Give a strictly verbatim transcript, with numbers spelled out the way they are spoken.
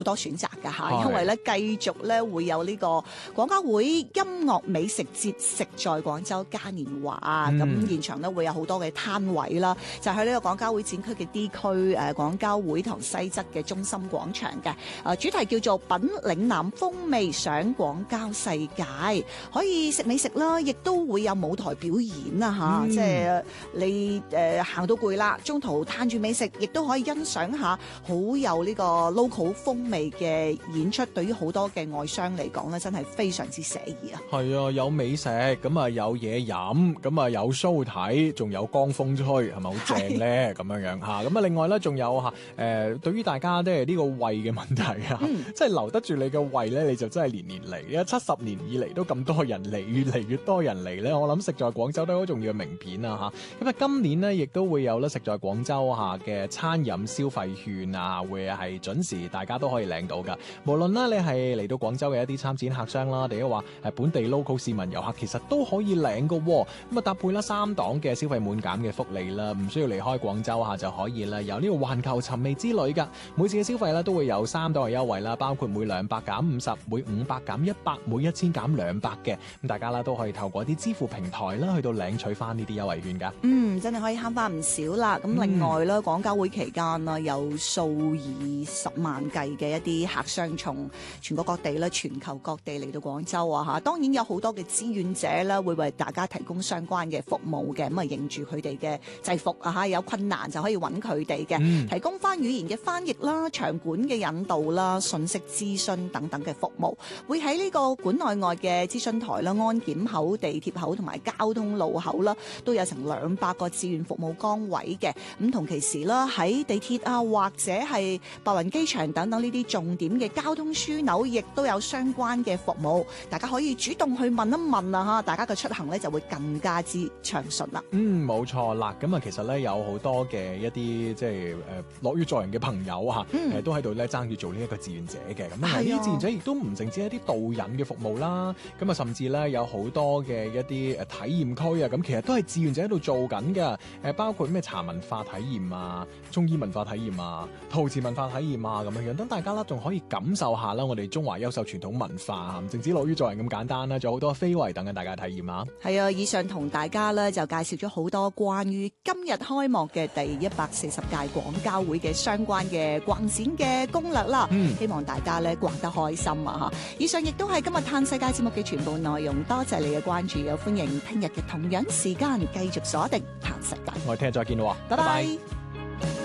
多選擇㗎嚇，因為咧繼續咧會有呢個廣交會音樂美食節食在廣州嘉年華，咁、嗯、現場咧會有好多嘅攤位啦，就喺呢個廣交會展區嘅 D 區誒廣交會堂西側嘅中心廣場嘅，誒主題叫做品嶺南風味賞廣交世界，可以食美食啦，亦都會有舞台表演啦嚇，嗯、即係你誒行到攰啦，中途攤住美食，亦都可以欣賞下好有呢個 local 風味嘅演出，對於好多嘅外商嚟講咧，真係非常之寫意啊！係啊，有美食，咁啊有嘢飲，咁啊有 show 睇，仲有江風吹，係咪好正咧？咁樣樣嚇，咁啊另外咧，仲有嚇誒，對於大家即係呢個胃嘅問題啊，嗯、即係留得住你嘅胃咧，你就真係年年嚟啊！七十年以嚟都咁多人嚟，越嚟越多人嚟咧，我諗食在廣州都好重要嘅名片啊嚇！咁啊今年咧，亦都會有咧食在廣州下嘅餐飲消費券啊，會係準時，大家都可以領到噶，無論咧你係嚟到廣州嘅一啲參展客商啦，定係話係本地 local 市民遊客，其實都可以領噶。咁啊搭配啦三檔嘅消費滿減嘅福利啦，唔需要離開廣州下就可以啦，有呢個環球尋味之旅噶。每次嘅消費咧都會有三檔嘅優惠啦，包括每兩百減五十，每五百減一百，每一千減兩百嘅。咁大家啦都可以透過啲支付平台啦去到領取翻呢啲優惠券噶。 嗯，真係可以慳翻唔少啦。咁另外咧，廣交會期間啦，有數以十萬計嘅一啲客商從全國各地咧、全球各地嚟到廣州啊嚇，當然有好多嘅志願者啦，會為大家提供相關嘅服務嘅，咁啊認住佢哋嘅制服啊嚇，有困難就可以揾佢哋嘅，嗯、提供翻語言嘅翻譯啦、場館嘅引導啦、信息諮詢等等嘅服務，會喺呢個館內外嘅諮詢台啦、安檢口、地鐵口同埋交通路口啦，都有成兩百個志願服務崗位嘅。咁同其時啦，喺地鐵啊或者係白雲機場等等呢啲重點嘅交通樞紐，亦都有相關嘅服務，大家可以主動去問一問啊嚇，大家嘅出行咧就會更加之暢順啦。 嗯，冇錯啦。咁啊，其實咧有好多嘅一啲即係誒樂於助人嘅朋友嚇，誒、嗯呃、都喺度咧爭住做呢一個志願者嘅。咁啊，呢啲志願者亦都唔淨止一啲導引嘅服務啦，咁啊甚至咧有好多嘅一啲誒體驗區啊，咁其實都係志願者喺度做緊嘅。誒包括咩茶文化體驗啊、中醫文化體驗啊、陶瓷文化體驗啊咁樣樣，等大家啦仲可以感受下啦我哋中華優秀傳統文化，唔淨止樂於助人咁簡單啦，仲有好多非遺等緊大家體驗啊。 係啊，以上同大家咧就介紹咗好多關於今日開幕嘅第一百四十屆廣交會嘅相關嘅逛展嘅攻略啦。嗯，希望大家咧逛得開心啊吓！以上亦都係今日嘆世界節目嘅全部內容，多謝你嘅關注，有歡迎聽日嘅同樣時間繼續鎖定嘆世界。 我哋聽日再見咯，拜拜。